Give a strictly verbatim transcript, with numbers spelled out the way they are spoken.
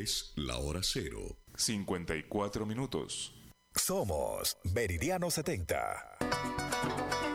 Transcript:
Es la hora cero. cincuenta y cuatro minutos. Somos Meridiano setenta.